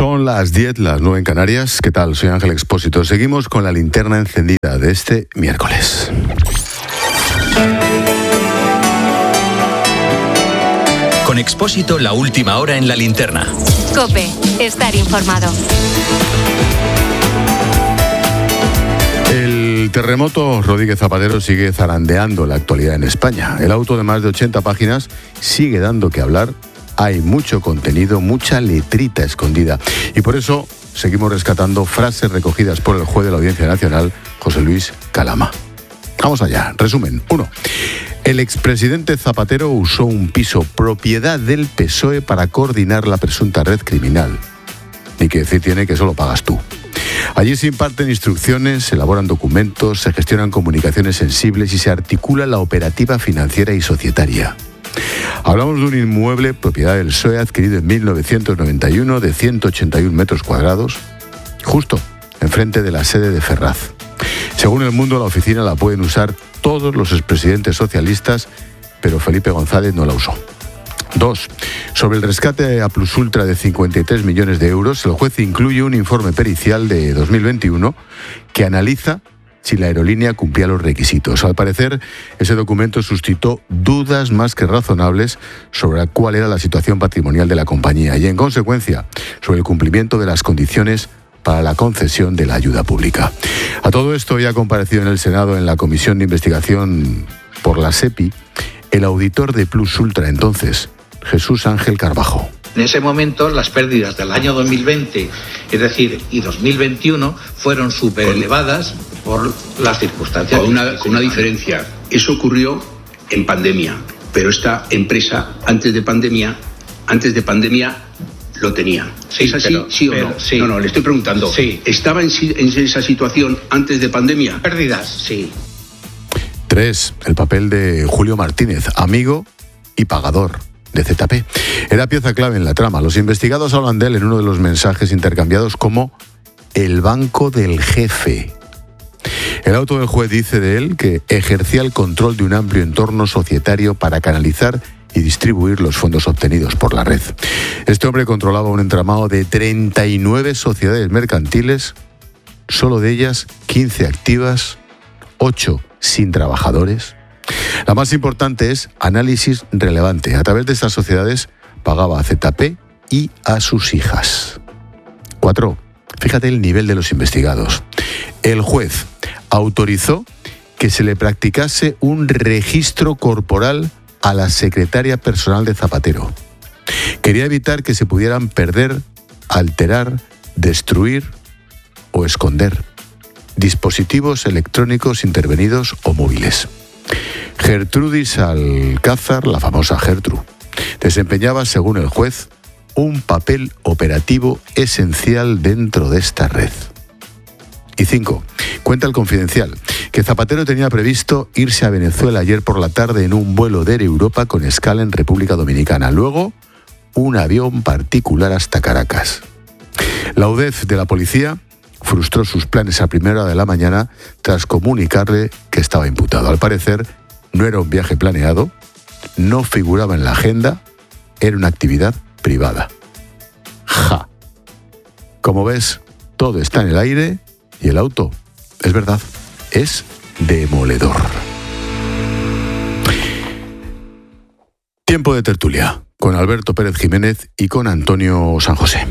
Son las 10, las 9 en Canarias. ¿Qué tal? Soy Ángel Expósito. Seguimos con la linterna encendida de este miércoles. Con Expósito, la última hora en la linterna. COPE, estar informado. El terremoto Rodríguez Zapatero sigue zarandeando la actualidad en España. El auto de más de 80 páginas sigue dando que hablar. Hay mucho contenido, mucha letrita escondida. Y por eso seguimos rescatando frases recogidas por el juez de la Audiencia Nacional, José Luis Calama. Vamos allá. Resumen. 1. El expresidente Zapatero usó un piso propiedad del PSOE para coordinar la presunta red criminal. Ni que decir tiene que eso lo pagas tú. Allí se imparten instrucciones, se elaboran documentos, se gestionan comunicaciones sensibles y se articula la operativa financiera y societaria. Hablamos de un inmueble propiedad del PSOE adquirido en 1991 de 181 metros cuadrados, justo enfrente de la sede de Ferraz. Según El Mundo, la oficina la pueden usar todos los expresidentes socialistas, pero Felipe González no la usó. 2. Sobre el rescate a Plus Ultra de 53 millones de euros, el juez incluye un informe pericial de 2021 que analiza si la aerolínea cumplía los requisitos. Al parecer, ese documento suscitó dudas más que razonables sobre cuál era la situación patrimonial de la compañía y, en consecuencia, sobre el cumplimiento de las condiciones para la concesión de la ayuda pública. A todo esto, ya ha comparecido en el Senado en la Comisión de Investigación por la SEPI el auditor de Plus Ultra entonces, Jesús Ángel Carbajo. En ese momento las pérdidas del año 2020, es decir, y 2021, fueron súper elevadas por las circunstancias. Con una diferencia. Eso ocurrió en pandemia, pero esta empresa antes de pandemia lo tenía. Sí, ¿Es así? pero, ¿Sí o no? Sí. No, le estoy preguntando. Sí. ¿Estaba en esa situación antes de pandemia? Pérdidas, sí. 3. El papel de Julio Martínez, amigo y pagador de ZP. Era pieza clave en la trama. Los investigados hablan de él en uno de los mensajes intercambiados como el banco del jefe. El auto del juez dice de él que ejercía el control de un amplio entorno societario para canalizar y distribuir los fondos obtenidos por la red. Este hombre controlaba un entramado de 39 sociedades mercantiles, solo de ellas 15 activas, 8 sin trabajadores. La más importante es análisis relevante. A través de estas sociedades pagaba a ZP y a sus hijas. 4. Fíjate el nivel de los investigados. El juez autorizó que se le practicase un registro corporal a la secretaria personal de Zapatero. Quería evitar que se pudieran perder, alterar, destruir o esconder dispositivos electrónicos intervenidos o móviles. Gertrudis Alcázar, la famosa Gertru, desempeñaba, según el juez, un papel operativo esencial dentro de esta red. Y 5. Cuenta el Confidencial que Zapatero tenía previsto irse a Venezuela ayer por la tarde en un vuelo de Air Europa con escala en República Dominicana. Luego, un avión particular hasta Caracas. La UDEF de la policía frustró sus planes a primera hora de la mañana tras comunicarle que estaba imputado. Al parecer, no era un viaje planeado, no figuraba en la agenda, era una actividad privada. ¡Ja! Como ves, todo está en el aire y el auto, es verdad, es demoledor. Tiempo de tertulia con Alberto Pérez Jiménez y con Antonio San José.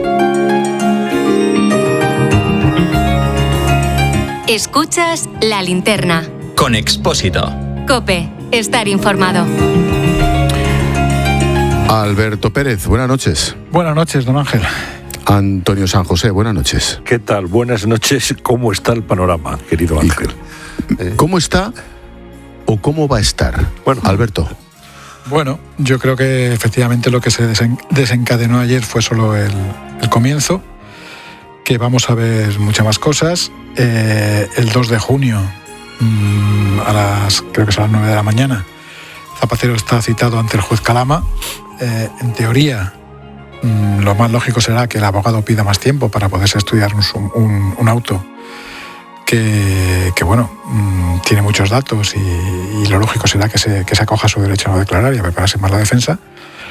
Escuchas La Linterna. Con Expósito. COPE, estar informado. Alberto Pérez, buenas noches. Buenas noches, don Ángel. Antonio San José, buenas noches. ¿Qué tal? Buenas noches. ¿Cómo está el panorama, querido Ángel? ¿Cómo está o cómo va a estar? Bueno, Alberto. Bueno, yo creo que efectivamente lo que se desencadenó ayer fue solo el comienzo, que vamos a ver muchas más cosas. El 2 de junio, creo que es a las 9 de la mañana, Zapatero está citado ante el juez Calama. En teoría, lo más lógico será que el abogado pida más tiempo para poderse estudiar un auto que tiene muchos datos y lo lógico será que se acoja a su derecho a no declarar y a prepararse más la defensa.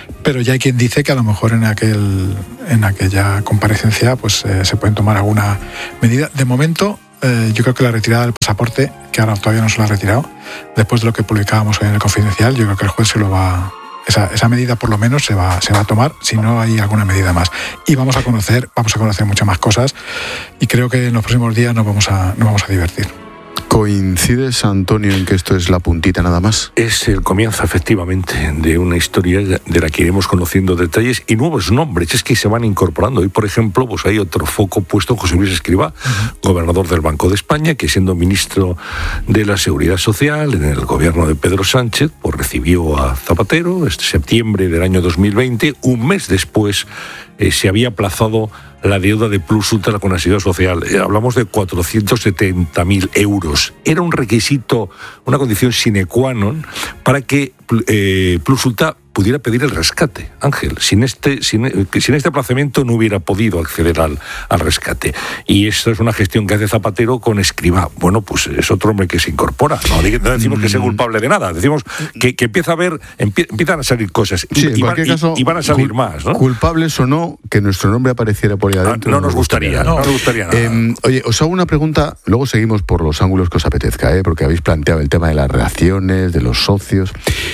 pero ya hay quien dice que a lo mejor en aquella comparecencia pues se pueden tomar alguna medida. De momento, yo creo que la retirada del pasaporte, que ahora todavía no se lo ha retirado, después de lo que publicábamos hoy en el Confidencial, yo creo que el juez se lo va... Esa medida por lo menos se va a tomar, si no hay alguna medida más. Y vamos a conocer muchas más cosas, y creo que en los próximos días nos vamos a divertir. ¿Coincides, Antonio, en que esto es la puntita nada más? Es el comienzo, efectivamente, de una historia de la que iremos conociendo detalles y nuevos nombres. Es que se van incorporando. Hoy, por ejemplo, pues hay otro foco puesto en José Luis Escrivá, gobernador del Banco de España, que siendo ministro de la Seguridad Social en el gobierno de Pedro Sánchez, pues recibió a Zapatero este septiembre del año 2020. Un mes después se había aplazado la deuda de Plus Ultra con la Seguridad Social. Hablamos de 470.000 euros. Era un requisito, una condición sine qua non para que Plus Ultra pudiera pedir el rescate. Ángel, sin este aplazamiento no hubiera podido acceder al rescate. Y esto es una gestión que hace Zapatero con Escrivá. Bueno, pues es otro hombre que se incorpora. No decimos que sea culpable de nada, decimos que empiezan a salir cosas. Sí, en cualquier caso, y van a salir más, ¿no? Culpables o no, que nuestro nombre apareciera por ahí adentro. No nos gustaría nada. Oye, os hago una pregunta, luego seguimos por los ángulos que os apetezca, porque habéis planteado el tema de las relaciones, de los socios.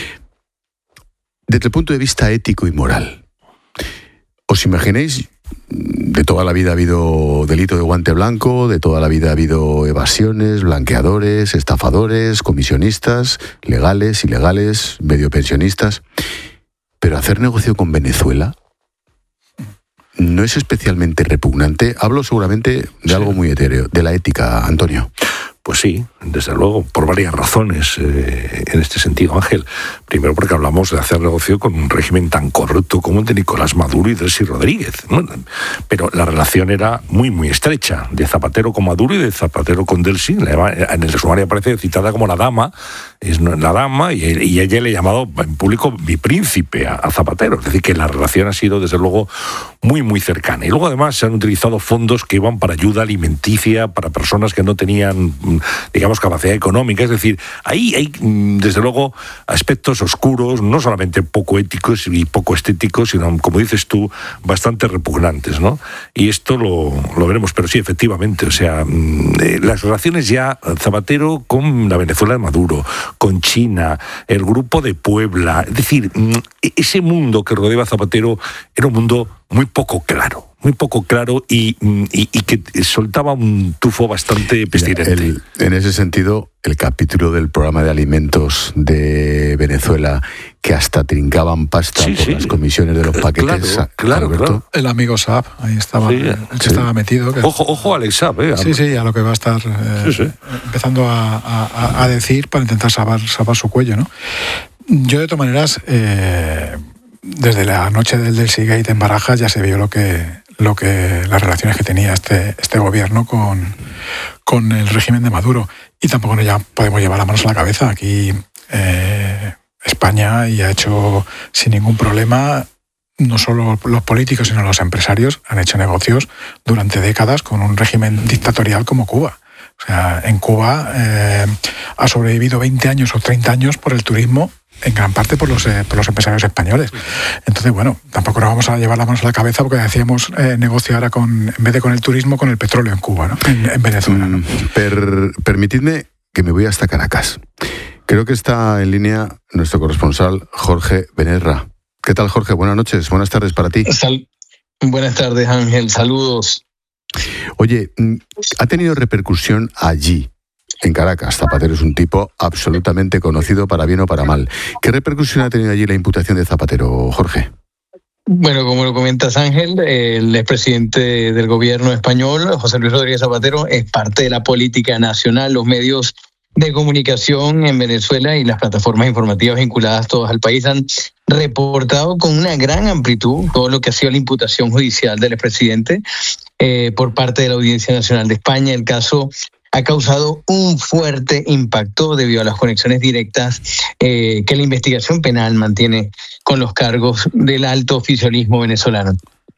Desde el punto de vista ético y moral, ¿os imagináis? De toda la vida ha habido delito de guante blanco, de toda la vida ha habido evasiones, blanqueadores, estafadores, comisionistas, legales, ilegales, medio pensionistas. Pero hacer negocio con Venezuela no es especialmente repugnante. Hablo seguramente de algo muy etéreo, de la ética, Antonio. Pues sí, desde luego, por varias razones en este sentido, Ángel. Primero porque hablamos de hacer negocio con un régimen tan corrupto como el de Nicolás Maduro y Delcy Rodríguez. Pero la relación era muy, muy estrecha, de Zapatero con Maduro y de Zapatero con Delcy. En el sumario aparece citada como la dama, y ella le ha llamado en público mi príncipe a Zapatero. Es decir, que la relación ha sido, desde luego, muy, muy cercana. Y luego, además, se han utilizado fondos que iban para ayuda alimenticia, para personas que no tenían, digamos, capacidad económica. Es decir, ahí hay, desde luego, aspectos oscuros, no solamente poco éticos y poco estéticos, sino, como dices tú, bastante repugnantes, ¿no? Y esto lo veremos, pero sí, efectivamente, o sea, las relaciones ya Zapatero con la Venezuela de Maduro, con China, el grupo de Puebla, es decir, ese mundo que rodeaba a Zapatero era un mundo muy poco claro y que soltaba un tufo bastante pestilente. En ese sentido, el capítulo del programa de alimentos de Venezuela, que hasta trincaban pasta por las comisiones de los paquetes. Claro. El amigo Saab, ahí estaba, estaba metido. Ojo Alex Saab, Sí, a lo que va a estar empezando a decir para intentar salvar su cuello, ¿no? Yo, de todas maneras, desde la noche del Delcy Gate en Barajas ya se vio lo que las relaciones que tenía este gobierno con el régimen de Maduro, y tampoco ya podemos llevar las manos a la cabeza. Aquí España, y ha hecho sin ningún problema, no solo los políticos sino los empresarios han hecho negocios durante décadas con un régimen dictatorial como Cuba. O sea, en Cuba ha sobrevivido 20 años o 30 años por el turismo, en gran parte por los empresarios españoles. Entonces, bueno, tampoco nos vamos a llevar las manos a la cabeza porque decíamos negocio ahora en vez de con el turismo, con el petróleo en Cuba, ¿no? En Venezuela, ¿no? Permitidme que me voy hasta Caracas. Creo que está en línea nuestro corresponsal Jorge Benerra. ¿Qué tal, Jorge? Buenas noches, buenas tardes para ti. Buenas tardes, Ángel, saludos. Oye, ¿ha tenido repercusión allí, en Caracas? Zapatero es un tipo absolutamente conocido, para bien o para mal. ¿Qué repercusión ha tenido allí la imputación de Zapatero, Jorge? Bueno, como lo comentas, Ángel, el expresidente del gobierno español, José Luis Rodríguez Zapatero, es parte de la política nacional. Los medios de comunicación en Venezuela y las plataformas informativas vinculadas todas al país han reportado con una gran amplitud todo lo que ha sido la imputación judicial del expresidente por parte de la Audiencia Nacional de España. El caso ha causado un fuerte impacto debido a las conexiones directas que la investigación penal mantiene con los cargos del alto oficialismo venezolano.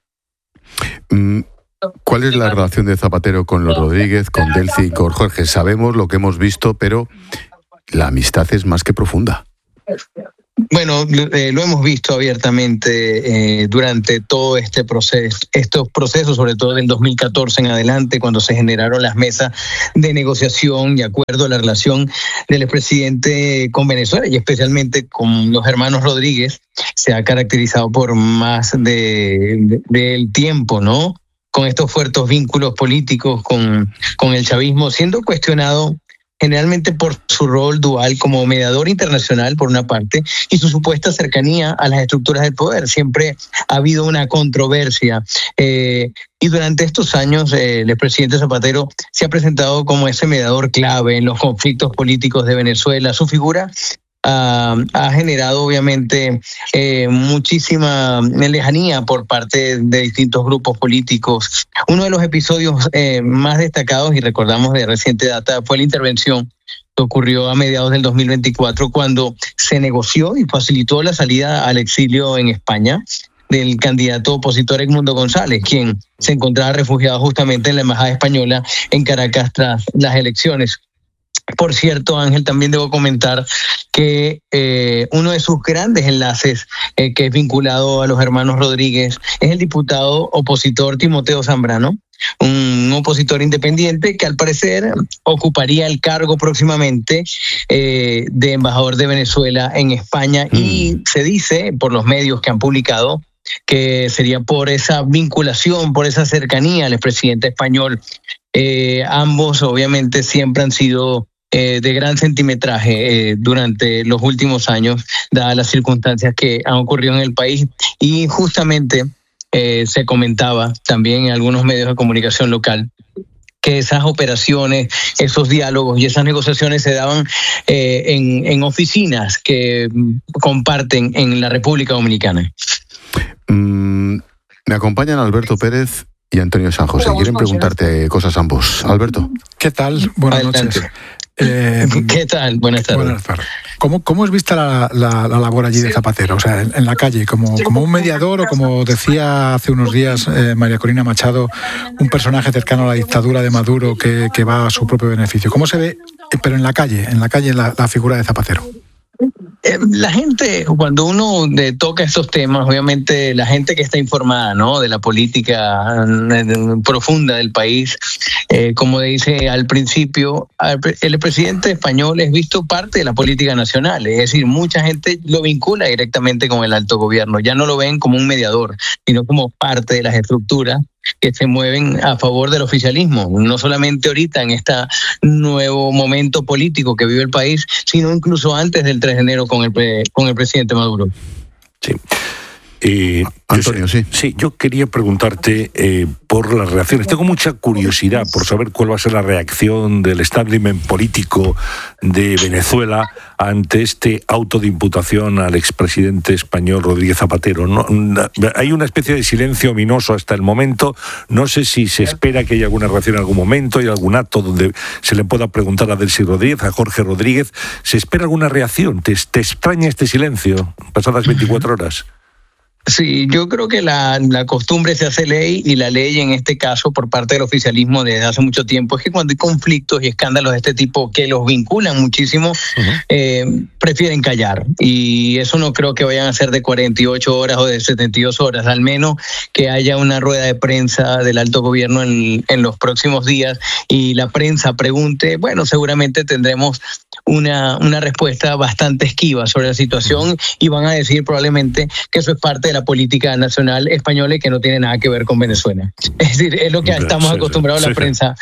¿Cuál es la relación de Zapatero con los Rodríguez, con Delcy y con Jorge? Sabemos lo que hemos visto, pero la amistad es más que profunda. Bueno, lo hemos visto abiertamente durante todo estos procesos, sobre todo del 2014 en adelante, cuando se generaron las mesas de negociación y acuerdo a la relación del expresidente con Venezuela y especialmente con los hermanos Rodríguez. Se ha caracterizado por más del tiempo, ¿no? Con estos fuertes vínculos políticos con el chavismo, siendo cuestionado generalmente por su rol dual como mediador internacional, por una parte, y su supuesta cercanía a las estructuras del poder. Siempre ha habido una controversia. Y durante estos años, el expresidente Zapatero se ha presentado como ese mediador clave en los conflictos políticos de Venezuela. Su figura ha generado obviamente muchísima lejanía por parte de distintos grupos políticos. Uno de los episodios más destacados, y recordamos de reciente data, fue la intervención que ocurrió a mediados del 2024 cuando se negoció y facilitó la salida al exilio en España del candidato opositor Edmundo González, quien se encontraba refugiado justamente en la embajada española en Caracas tras las elecciones. Por cierto, Ángel, también debo comentar que uno de sus grandes enlaces que es vinculado a los hermanos Rodríguez es el diputado opositor Timoteo Zambrano, un opositor independiente que al parecer ocuparía el cargo próximamente de embajador de Venezuela en España y se dice por los medios que han publicado que sería por esa vinculación, por esa cercanía al expresidente español. Ambos obviamente siempre han sido de gran centimetraje durante los últimos años, dadas las circunstancias que han ocurrido en el país. Y justamente se comentaba también en algunos medios de comunicación local que esas operaciones, esos diálogos y esas negociaciones se daban en oficinas que comparten en la República Dominicana. Me acompañan Alberto Pérez y Antonio San José. Quieren preguntarte cosas ambos. Alberto. ¿Qué tal? Buenas noches. ¿Qué tal? Buenas tardes. Buenas tardes. ¿Cómo es vista la labor allí de Zapatero? O sea, en la calle, como un mediador o, como decía hace unos días María Corina Machado, un personaje cercano a la dictadura de Maduro que va a su propio beneficio. ¿Cómo se ve, pero en la calle la figura de Zapatero? La gente, cuando uno toca estos temas, obviamente la gente que está informada, ¿no?, de la política profunda del país, como dice al principio, el presidente español es visto parte de la política nacional, es decir, mucha gente lo vincula directamente con el alto gobierno, ya no lo ven como un mediador, sino como parte de las estructuras que se mueven a favor del oficialismo, no solamente ahorita en este nuevo momento político que vive el país, sino incluso antes del 3 de enero con el presidente Maduro. Sí. Antonio, sí, yo quería preguntarte por las reacciones. Tengo mucha curiosidad por saber cuál va a ser la reacción del establishment político de Venezuela ante este auto de imputación al expresidente español Rodríguez Zapatero. Hay una especie de silencio ominoso hasta el momento. No sé si se espera que haya alguna reacción en algún momento, hay algún acto donde se le pueda preguntar a Delcy Rodríguez, a Jorge Rodríguez. ¿Se espera alguna reacción? ¿Te extraña este silencio pasadas 24 horas? Sí, yo creo que la costumbre se hace ley, y la ley en este caso por parte del oficialismo desde hace mucho tiempo es que cuando hay conflictos y escándalos de este tipo que los vinculan muchísimo, prefieren callar, y eso no creo que vayan a ser de 48 horas o de 72 horas, al menos que haya una rueda de prensa del alto gobierno en los próximos días y la prensa pregunte. Bueno, seguramente tendremos una respuesta bastante esquiva sobre la situación y van a decir probablemente que eso es parte de la política nacional española y que no tiene nada que ver con Venezuela. Es decir, es lo que estamos acostumbrados a la prensa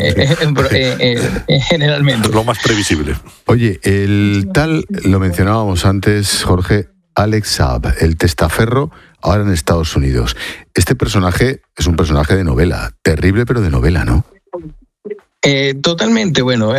generalmente. Lo más previsible. Oye, lo mencionábamos antes, Jorge, Alex Saab, el testaferro, ahora en Estados Unidos. Este personaje es un personaje de novela, terrible pero de novela, ¿no? Totalmente, bueno,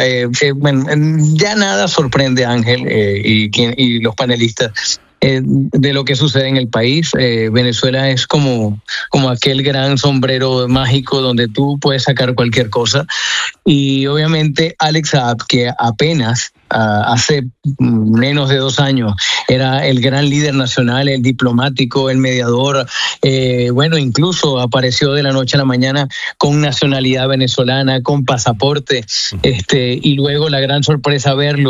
ya nada sorprende a Ángel y los panelistas de lo que sucede en el país. Venezuela es como aquel gran sombrero mágico donde tú puedes sacar cualquier cosa, y obviamente Alex Saab, que apenas hace menos de 2 años era el gran líder nacional, el diplomático, el mediador, incluso apareció de la noche a la mañana con nacionalidad venezolana, con pasaporte, y luego la gran sorpresa verlo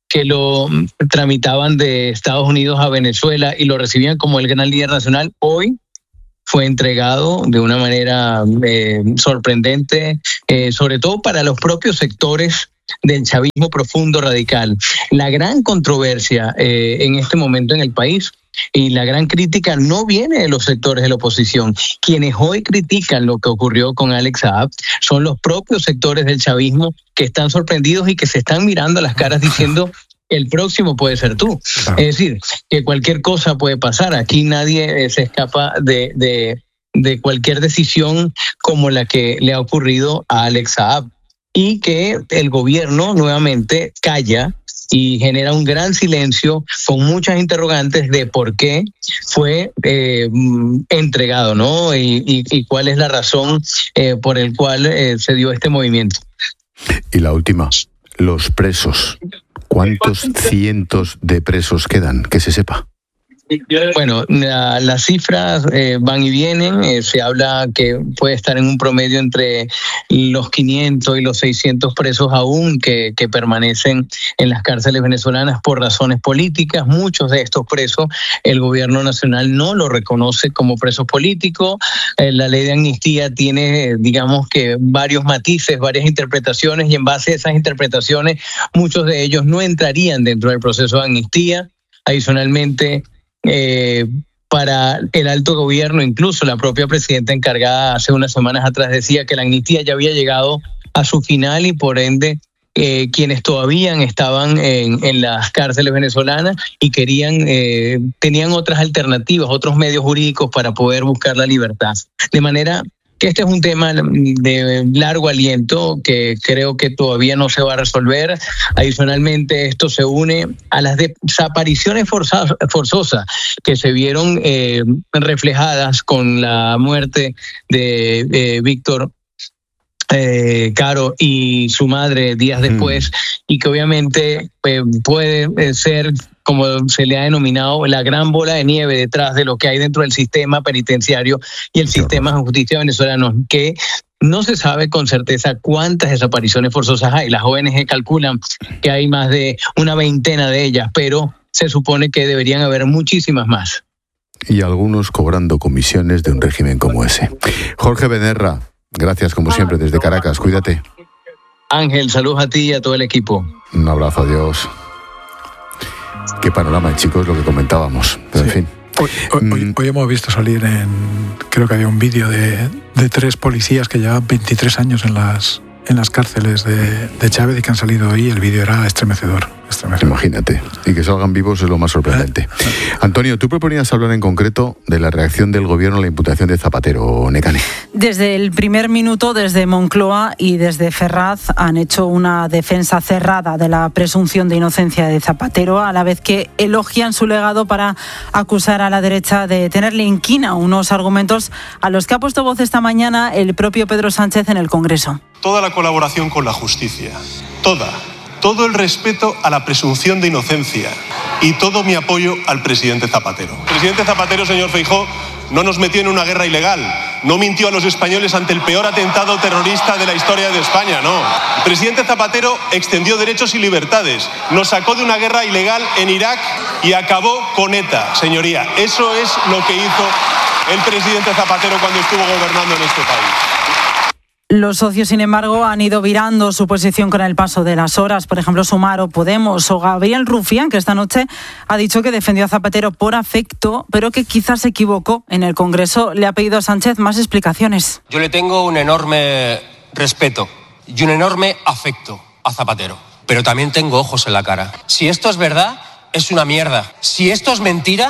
que lo tramitaban de Estados Unidos a Venezuela y lo recibían como el gran líder nacional, hoy fue entregado de una manera sorprendente, sobre todo para los propios sectores del chavismo profundo radical. La gran controversia en este momento en el país y la gran crítica no viene de los sectores de la oposición. Quienes hoy critican lo que ocurrió con Alex Saab son los propios sectores del chavismo que están sorprendidos y que se están mirando a las caras diciendo: el próximo puede ser tú. Es decir, que cualquier cosa puede pasar. Aquí nadie se escapa de cualquier decisión como la que le ha ocurrido a Alex Saab. Y que el gobierno nuevamente calla y genera un gran silencio con muchas interrogantes de por qué fue entregado, ¿no? Y cuál es la razón por el cual se dio este movimiento. Y la última, los presos. ¿Cuántos cientos de presos quedan? Que se sepa. Bueno, las cifras van y vienen. Se habla que puede estar en un promedio entre los 500 y los 600 presos aún que permanecen en las cárceles venezolanas por razones políticas. Muchos de estos presos el gobierno nacional no lo reconoce como presos políticos. La ley de amnistía tiene, digamos que, varios matices, varias interpretaciones, y en base a esas interpretaciones muchos de ellos no entrarían dentro del proceso de amnistía. Adicionalmente, para el alto gobierno, incluso la propia presidenta encargada hace unas semanas atrás decía que la amnistía ya había llegado a su final y por ende quienes todavía estaban en las cárceles venezolanas y tenían otras alternativas, otros medios jurídicos para poder buscar la libertad. De manera que este es un tema de largo aliento que creo que todavía no se va a resolver. Adicionalmente, esto se une a las desapariciones forzosas que se vieron reflejadas con la muerte de Víctor Caro y su madre días después, y que obviamente puede ser, como se le ha denominado, la gran bola de nieve detrás de lo que hay dentro del sistema penitenciario y el sistema de justicia venezolano, que no se sabe con certeza cuántas desapariciones forzosas hay. Las ONG calculan que hay más de una veintena de ellas, pero se supone que deberían haber muchísimas más. Y algunos cobrando comisiones de un régimen como ese. Jorge Benerra, gracias como siempre desde Caracas, cuídate. Ángel, saludos a ti y a todo el equipo. Un abrazo, adiós. Qué panorama, chicos, lo que comentábamos. Pero sí. En fin. Hoy hemos visto salir creo que había un vídeo de 3 policías que llevan 23 años en las cárceles de Chávez y que han salido hoy. El vídeo era estremecedor. Imagínate, y que salgan vivos es lo más sorprendente. Antonio, tú proponías hablar en concreto de la reacción del gobierno a la imputación de Zapatero, Nekane. Desde el primer minuto, desde Moncloa y desde Ferraz, han hecho una defensa cerrada de la presunción de inocencia de Zapatero, a la vez que elogian su legado para acusar a la derecha de tenerle inquina, unos argumentos a los que ha puesto voz esta mañana el propio Pedro Sánchez en el Congreso. Toda la colaboración con la justicia, todo el respeto a la presunción de inocencia y todo mi apoyo al presidente Zapatero. El presidente Zapatero, señor Feijóo, no nos metió en una guerra ilegal, no mintió a los españoles ante el peor atentado terrorista de la historia de España, no. El presidente Zapatero extendió derechos y libertades, nos sacó de una guerra ilegal en Irak y acabó con ETA, señoría. Eso es lo que hizo el presidente Zapatero cuando estuvo gobernando en este país. Los socios, sin embargo, han ido virando su posición con el paso de las horas. Por ejemplo, Sumar o Podemos o Gabriel Rufián, que esta noche ha dicho que defendió a Zapatero por afecto, pero que quizás se equivocó. En el Congreso le ha pedido a Sánchez más explicaciones. Yo le tengo un enorme respeto y un enorme afecto a Zapatero, pero también tengo ojos en la cara. Si esto es verdad, es una mierda. Si esto es mentira,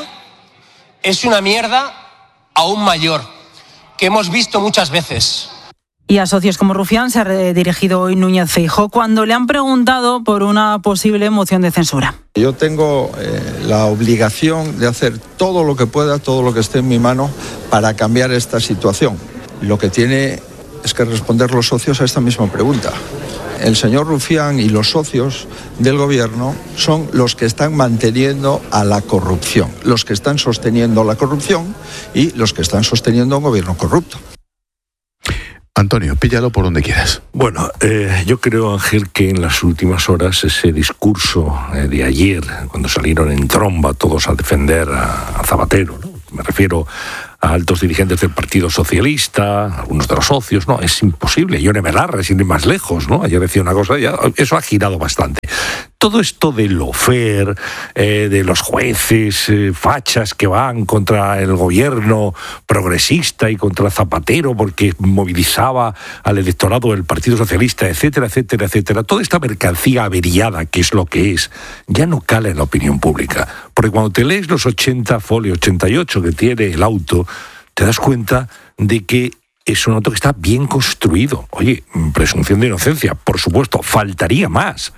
es una mierda aún mayor, que hemos visto muchas veces. Y a socios como Rufián se ha dirigido hoy Núñez Feijóo cuando le han preguntado por una posible moción de censura. Yo tengo la obligación de hacer todo lo que pueda, todo lo que esté en mi mano para cambiar esta situación. Lo que tiene es que responder los socios a esta misma pregunta. El señor Rufián y los socios del gobierno son los que están manteniendo a la corrupción, los que están sosteniendo la corrupción y los que están sosteniendo un gobierno corrupto. Antonio, píllalo por donde quieras. Bueno, yo creo, Ángel, que en las últimas horas ese discurso de ayer, cuando salieron en tromba todos a defender a Zapatero, ¿no? Me refiero a altos dirigentes del Partido Socialista, algunos de los socios, no, es imposible. Yone Belarra, sin ir más lejos, ¿no? Ayer decía una cosa, ya, eso ha girado bastante. Todo esto de lofer, de los jueces fachas que van contra el gobierno progresista y contra Zapatero porque movilizaba al electorado del Partido Socialista, etcétera, etcétera, etcétera, toda esta mercancía averiada, que es lo que es, ya no cala en la opinión pública. Porque cuando te lees los 80 folios, 88 que tiene el auto, te das cuenta de que es un auto que está bien construido. Oye, presunción de inocencia, por supuesto, faltaría más.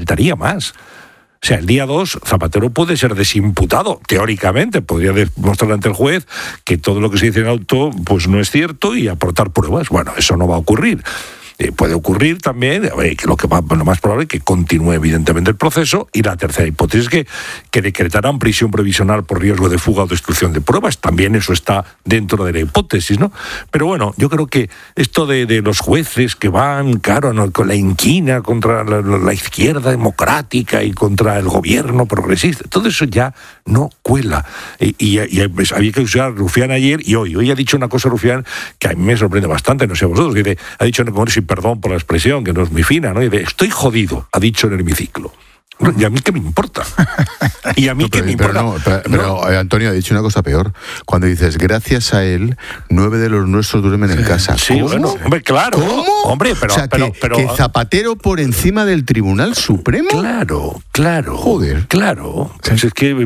O sea, el día 2 Zapatero puede ser desimputado, teóricamente, podría demostrar ante el juez que todo lo que se dice en el auto pues no es cierto y aportar pruebas. Bueno, eso no va a ocurrir. Puede ocurrir también, que lo más probable es que continúe evidentemente el proceso, y la tercera hipótesis es que decretarán prisión provisional por riesgo de fuga o destrucción de pruebas. También eso está dentro de la hipótesis, ¿no? Pero bueno, yo creo que esto de los jueces que van, claro, ¿no?, con la inquina contra la izquierda democrática y contra el gobierno progresista, todo eso ya no cuela. Y pues, había que usar Rufián ayer y hoy ha dicho una cosa Rufián que a mí me sorprende bastante, no sé a vosotros, que ha dicho en el Congreso, y perdón por la expresión, que no es muy fina, ¿no? Y de, estoy jodido, ha dicho en el hemiciclo. ¿Y a mí qué me importa? ¿Y a mí qué me importa? Pero Antonio ha dicho una cosa peor. Cuando dices, gracias a él, 9 de los nuestros duermen en casa. Sí, ¿cómo? Bueno, hombre, claro. ¿Cómo? Hombre, pero... O sea, que Zapatero por encima del Tribunal Supremo. Claro. Joder. Claro. Pues es que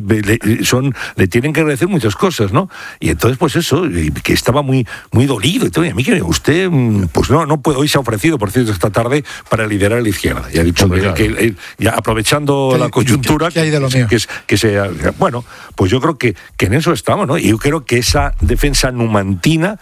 le tienen que agradecer muchas cosas, ¿no? Y entonces, pues eso, que estaba muy dolido. Y todo. Y a mí que usted, pues no puede. Hoy se ha ofrecido, por cierto, esta tarde, para liderar a la izquierda. Y ha dicho que ya aprovechando la coyuntura, ¿qué hay de lo mío? Que sea, bueno, pues yo creo que en eso estamos, ¿no? Y yo creo que esa defensa numantina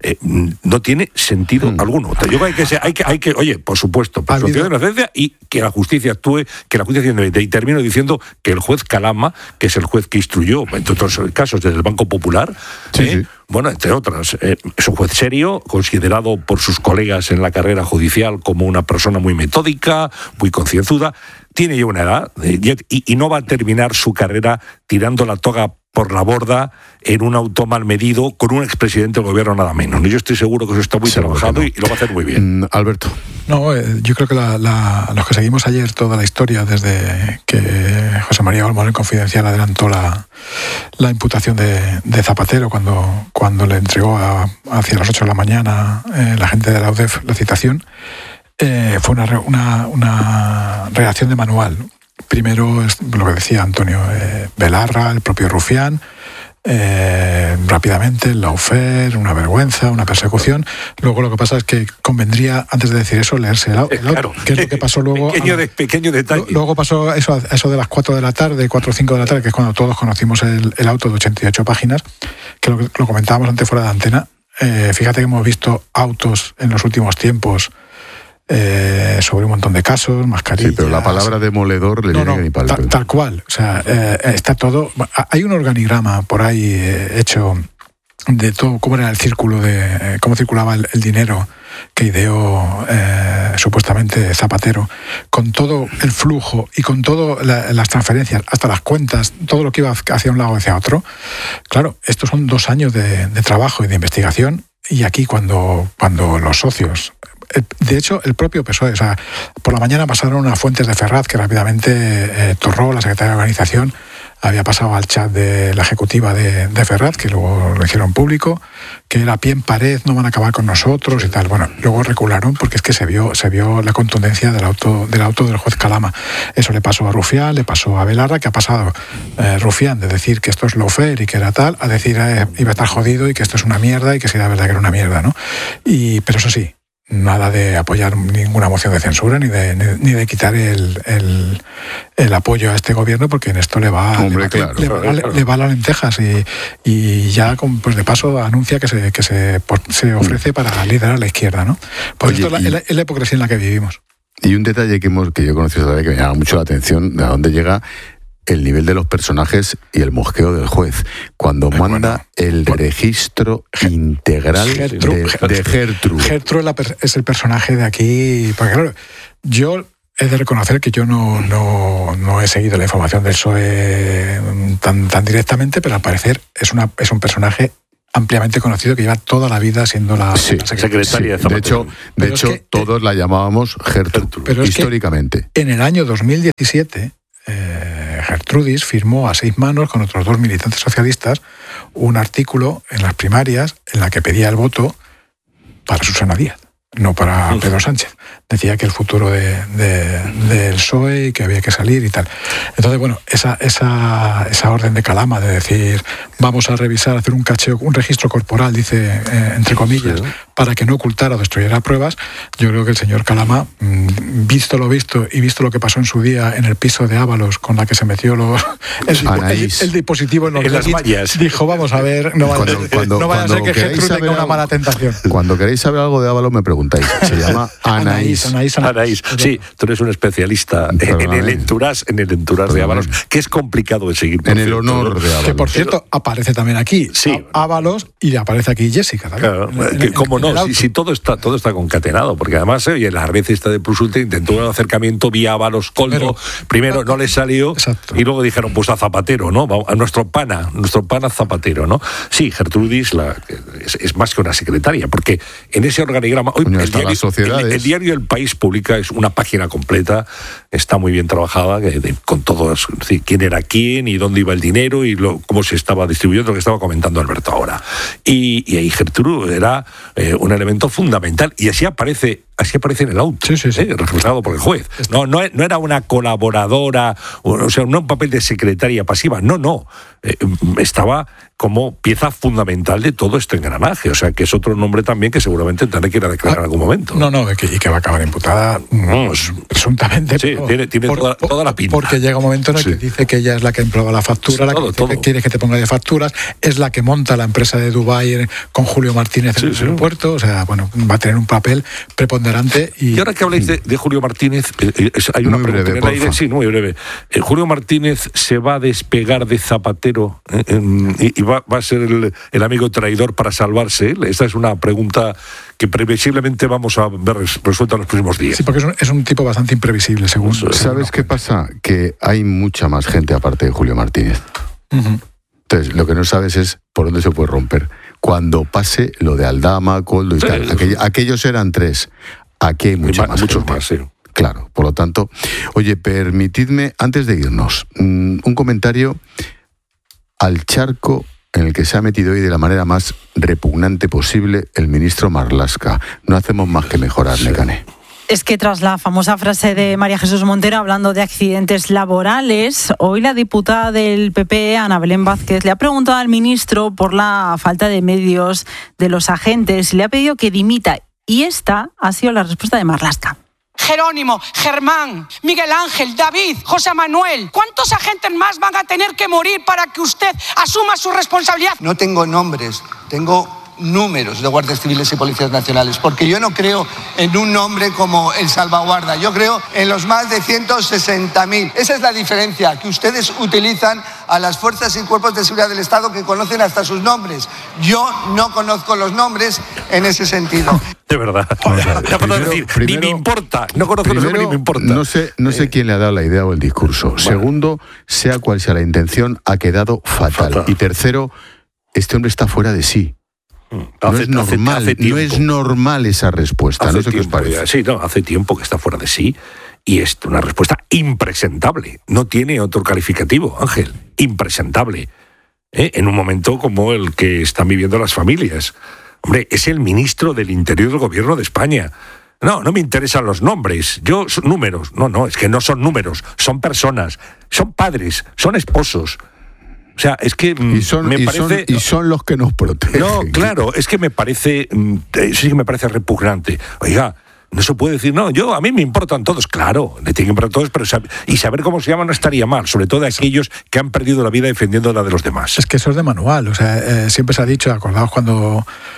no tiene sentido alguno. Yo creo que hay que, oye, por supuesto, presunción de inocencia y que la justicia actúe, que la justicia y termino diciendo que el juez Calama, que es el juez que instruyó, entre otros casos, desde el Banco Popular, sí. Bueno, entre otras, es un juez serio, considerado por sus colegas en la carrera judicial como una persona muy metódica, muy concienzuda, tiene ya una edad y no va a terminar su carrera tirando la toga por la borda en un auto mal medido con un expresidente del gobierno nada menos. Yo estoy seguro que eso está muy trabajado y lo va a hacer muy bien. Alberto. No, yo creo que los que seguimos ayer toda la historia, desde que José María Olmos en Confidencial adelantó la imputación de Zapatero cuando le entregó hacia las 8 de la mañana la gente de la UDEF la citación, fue una reacción de manual. Primero es lo que decía Antonio, Belarra, el propio Rufián, rápidamente, el lawfare, una vergüenza, una persecución. Luego lo que pasa es que convendría, antes de decir eso, leerse el auto, claro, que es lo que pasó luego. Pequeño detalle. Luego pasó eso de las 4 de la tarde, 4 o 5 de la tarde, que es cuando todos conocimos el auto de 88 páginas, que lo comentábamos antes fuera de antena. Fíjate que hemos visto autos en los últimos tiempos sobre un montón de casos, mascarillas. Sí, pero la palabra demoledor le viene ni palabra. Tal cual. O sea, está todo. Hay un organigrama por ahí hecho de todo, cómo era el círculo cómo circulaba el dinero que ideó supuestamente Zapatero, con todo el flujo y con todas las transferencias, hasta las cuentas, todo lo que iba hacia un lado o hacia otro. Claro, estos son 2 años de trabajo y de investigación, y aquí cuando los socios... De hecho, el propio PSOE, o sea, por la mañana pasaron a fuentes de Ferraz, que rápidamente Torró, la secretaria de Organización, había pasado al chat de la ejecutiva de Ferraz, que luego lo hicieron público, que era pie en pared, no van a acabar con nosotros y tal. Bueno, luego recularon porque es que se vio la contundencia del auto del juez Calama. Eso le pasó a Rufián, le pasó a Belarra, que ha pasado Rufián de decir que esto es lawfare y que era tal, a decir iba a estar jodido y que esto es una mierda y que sí, la verdad que era una mierda, ¿no? Pero eso sí, nada de apoyar ninguna moción de censura ni de quitar el apoyo a este gobierno, porque en esto le va a las lentejas y ya pues de paso anuncia que se ofrece para liderar a la izquierda, ¿no? Pues esto es la hipocresía en la que vivimos. Y un detalle que yo he conocido todavía que me llama mucho la atención, de a dónde llega el nivel de los personajes y el mosqueo del juez. Cuando manda el registro integral de Gertrude. Gertrude es el personaje de aquí. Porque claro, yo he de reconocer que yo no he seguido la información del PSOE tan directamente, pero al parecer es un personaje ampliamente conocido que lleva toda la vida siendo la secretaria de Zapatero. De hecho, todos la llamábamos Gertrude, pero históricamente. En el año 2017, Gertrudis firmó a 6 manos con otros 2 militantes socialistas un artículo en las primarias en la que pedía el voto para Susana Díaz, no para Pedro Sánchez. Decía que el futuro del PSOE y que había que salir y tal. Entonces, bueno, esa orden de Calama de decir vamos a revisar, hacer un cacheo, un registro corporal, dice, entre comillas, para que no ocultara o destruyera pruebas, yo creo que el señor Calama, visto lo visto y visto lo que pasó en su día en el piso de Ábalos con la que se metió el dispositivo en las vallas, dijo, vamos a ver, no vaya a ser que Gertrude tenga una mala tentación. Cuando queréis saber algo de Ábalos me preguntáis. Se llama Anaís. Sí, tú eres un especialista en el entourage de Ábalos, que es complicado de seguir. En el honor de Ábalos. Que, por cierto, aparece también aquí Ábalos y aparece aquí Jessica también. Claro, cómo no, si todo está concatenado, porque además, oye, la red esta de Plus Ultra intentó un acercamiento vía Ábalos-Coldo, primero no le salió, y luego dijeron, pues a Zapatero, ¿no? A nuestro pana Zapatero, ¿no? Sí, Gertrudis es más que una secretaria, porque en ese organigrama, hoy el diario El País publica, es una página completa, está muy bien trabajada, con todos, quién era quién y dónde iba el dinero y cómo se estaba distribuyendo, lo que estaba comentando Alberto ahora. Y ahí Gertrude era un elemento fundamental, y así aparece en el auto, reflejado por el juez. No era una colaboradora, o sea, no un papel de secretaria pasiva, no. Estaba como pieza fundamental de todo este engranaje, o sea, que es otro nombre también que seguramente tendrá que ir a declarar en algún momento. Y que va a acabar imputada, presuntamente. Sí, tiene toda la pinta. Porque llega un momento en el que dice que ella es la que empleaba la factura, que quiere que te ponga de facturas, es la que monta la empresa de Dubái con Julio Martínez en el aeropuerto, o sea, bueno, va a tener un papel preponderante. Y ahora que habláis de Julio Martínez, hay una pregunta en el aire, muy breve. Julio Martínez se va a despegar de Zapatero y va a ser el amigo traidor para salvarse. Esta es una pregunta que previsiblemente vamos a ver resuelta en los próximos días. Sí, porque es un tipo bastante imprevisible, según. ¿Sabes qué pasa? Que hay mucha más gente aparte de Julio Martínez. Entonces, lo que no sabes es por dónde se puede romper. Cuando pase lo de Aldama, Coldo y tal. Aquellos eran 3. Aquí hay muchos más. Sí. Claro, por lo tanto. Oye, permitidme, antes de irnos, un comentario al charco en el que se ha metido hoy de la manera más repugnante posible el ministro Marlaska. No hacemos más que mejorar, Nekane. Es que tras la famosa frase de María Jesús Montero hablando de accidentes laborales, hoy la diputada del PP, Ana Belén Vázquez, le ha preguntado al ministro por la falta de medios de los agentes y le ha pedido que dimita. Y esta ha sido la respuesta de Marlaska. Jerónimo, Germán, Miguel Ángel, David, José Manuel. ¿Cuántos agentes más van a tener que morir para que usted asuma su responsabilidad? No tengo nombres, tengo números de guardias civiles y policías nacionales, porque yo no creo en un nombre como el Salvaguarda, yo creo en los más de 160.000. Esa es la diferencia, que ustedes utilizan a las fuerzas y cuerpos de seguridad del Estado que conocen hasta sus nombres. Yo no conozco los nombres en ese sentido. De verdad. Ni me importa. No conozco los nombres ni me importa. No sé quién le ha dado la idea o el discurso. Bueno. Segundo, sea cual sea la intención, ha quedado fatal. Y tercero, este hombre está fuera de sí. No es normal esa respuesta. No sé qué os parece. Hace tiempo que está fuera de sí y es una respuesta impresentable. No tiene otro calificativo, Ángel. Impresentable. En un momento como el que están viviendo las familias. Hombre, es el ministro del Interior del Gobierno de España. No me interesan los nombres. Números. No, es que no son números. Son personas. Son padres. Son esposos. O sea, es que son los que nos protegen. No, claro, es que me parece repugnante. Oiga, no se puede decir, a mí me importan todos. Claro, le tienen que importar todos, pero saber cómo se llaman no estaría mal, sobre todo de aquellos que han perdido la vida defendiendo la de los demás. Es que eso es de manual, o sea, siempre se ha dicho, acordaos cuando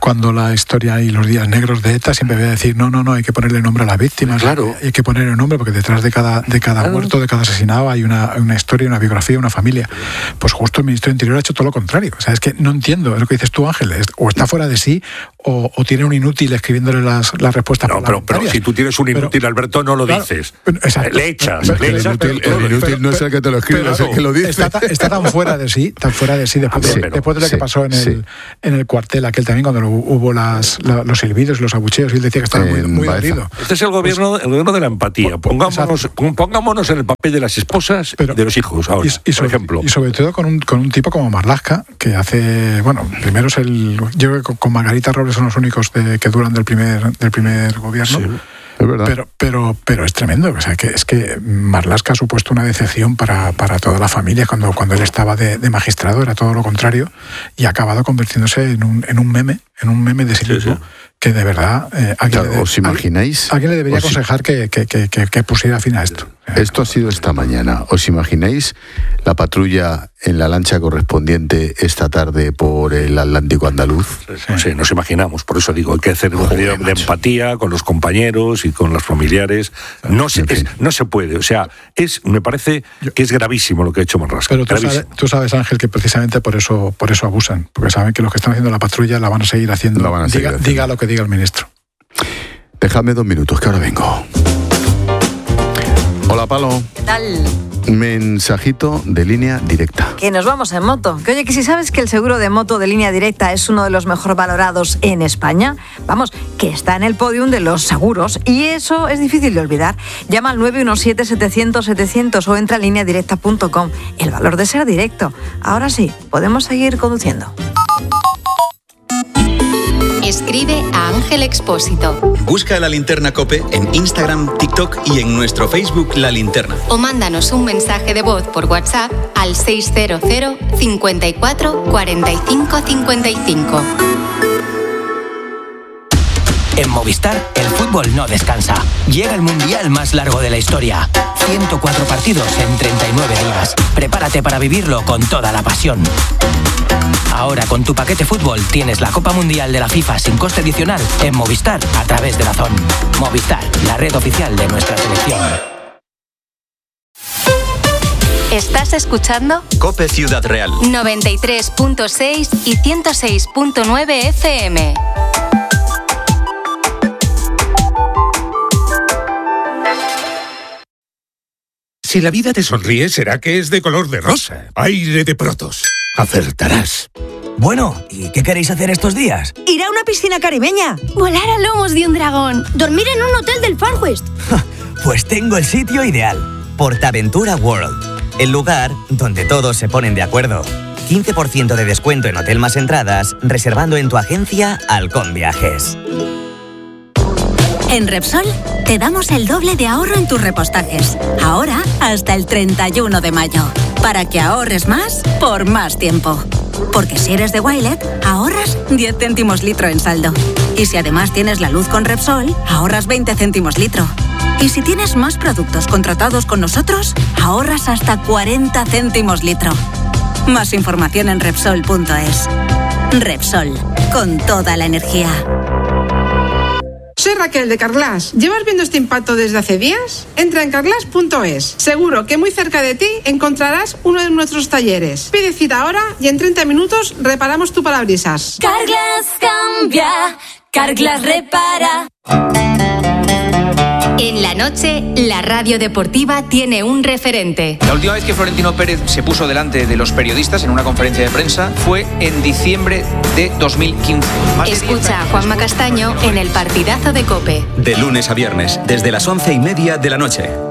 cuando la historia y los días negros de ETA, siempre voy a decir, no, hay que ponerle nombre a las víctimas. Claro. Hay que ponerle nombre porque detrás de cada muerto, de cada asesinado, hay una historia, una biografía, una familia. Pues justo el Ministro de Interior ha hecho todo lo contrario. O sea, es que no entiendo, es lo que dices tú, Ángel, o está fuera de sí o tiene un inútil escribiéndole las respuestas parlamentarias. Pero si tú tienes un inútil, Alberto, no lo dices. Exacto. Le echas. El inútil no es el que te lo escribe, es el que lo dice. Está tan fuera de sí después de lo que pasó en el cuartel aquel también, cuando hubo los silbidos y los abucheos, y él decía que estaba muy dolido. Este es el gobierno de la empatía. Pongámonos en el papel de las esposas de los hijos ahora, por ejemplo. Y sobre todo con un tipo como Marlaska, que hace, primero yo creo que con Margarita Robles son los únicos que duran del primer gobierno. Sí. Es verdad. Pero es tremendo. O sea, que es que Marlaska ha supuesto una decepción para toda la familia cuando él estaba de magistrado, era todo lo contrario, y ha acabado convirtiéndose en un meme de sí mismo. Que de verdad, ¿os imagináis? Alguien le debería aconsejar que pusiera fin a esto. Esto ha sido esta mañana. ¿Os imagináis la patrulla en la lancha correspondiente esta tarde por el Atlántico andaluz? Sí, nos imaginamos. Por eso digo, hay que hacer un ejercicio de empatía con los compañeros y con los familiares. No se puede. O sea, me parece que es gravísimo lo que ha hecho Marlaska. Pero tú sabes, Ángel, que precisamente por eso abusan. Porque saben que los que están haciendo la patrulla la van a seguir haciendo. Diga lo que diga el ministro. Déjame 2 minutos, que ahora vengo. Hola, Palo. ¿Qué tal? Mensajito de Línea Directa. Que nos vamos en moto. Que oye, que si sabes que el seguro de moto de Línea Directa es uno de los mejor valorados en España, vamos, que está en el podium de los seguros, y eso es difícil de olvidar. Llama al 917-700-700 o entra a lineadirecta.com. El valor de ser directo. Ahora sí, podemos seguir conduciendo. Escribe a Ángel Expósito. Busca La Linterna COPE en Instagram, TikTok y en nuestro Facebook La Linterna. O mándanos un mensaje de voz por WhatsApp al 600 54 45 55. En Movistar, el fútbol no descansa. Llega el mundial más largo de la historia. 104 partidos en 39 días. Prepárate para vivirlo con toda la pasión. Ahora con tu paquete fútbol tienes la Copa Mundial de la FIFA sin coste adicional en Movistar a través de DAZN. Movistar, la red oficial de nuestra selección. ¿Estás escuchando? COPE Ciudad Real. 93.6 y 106.9 FM. Si la vida te sonríe, será que es de color de rosa. Aire de Protos. Acertarás. Bueno, ¿y qué queréis hacer estos días? Ir a una piscina caribeña. Volar a lomos de un dragón. Dormir en un hotel del Far West. Pues tengo el sitio ideal. PortAventura World. El lugar donde todos se ponen de acuerdo. 15% de descuento en hotel más entradas, reservando en tu agencia Halcón Viajes. En Repsol te damos el doble de ahorro en tus repostajes. Ahora hasta el 31 de mayo. Para que ahorres más por más tiempo. Porque si eres de Wilet, ahorras 10 céntimos litro en saldo. Y si además tienes la luz con Repsol, ahorras 20 céntimos litro. Y si tienes más productos contratados con nosotros, ahorras hasta 40 céntimos litro. Más información en Repsol.es. Repsol, con toda la energía. Soy Raquel de Carglass. ¿Llevas viendo este impacto desde hace días? Entra en carglass.es. Seguro que muy cerca de ti encontrarás uno de nuestros talleres. Pide cita ahora y en 30 minutos reparamos tu parabrisas. Carglass cambia, Carglass repara. En la noche, la radio deportiva tiene un referente. La última vez que Florentino Pérez se puso delante de los periodistas en una conferencia de prensa fue en diciembre de 2015. Escucha a Juanma Castaño en el partidazo de COPE. De lunes a viernes, desde las 11:30 de la noche.